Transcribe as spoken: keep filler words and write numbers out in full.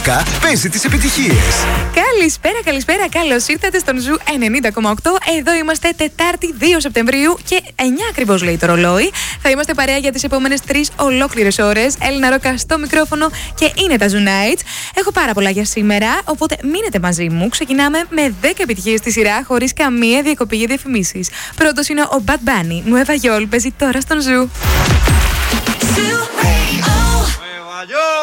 Παίζει τις επιτυχίες. Καλησπέρα, καλησπέρα. Καλώς ήρθατε στον Ζου ενενήντα κόμμα οκτώ. Εδώ είμαστε Τετάρτη δύο Σεπτεμβρίου και εννιά ακριβώς λέει το ρολόι. Θα είμαστε παρέα για τις επόμενες τρεις ολόκληρες ώρες. Έλληνα Ρόκα στο μικρόφωνο και είναι τα Ζου Nights. Έχω πάρα πολλά για σήμερα, οπότε μείνετε μαζί μου. Ξεκινάμε με δέκα επιτυχίες στη σειρά, χωρίς καμία διακοπή για διαφημίσεις. Πρώτος είναι ο Bad Bunny. Nueva York παίζει τώρα στον Ζου. Nueva York.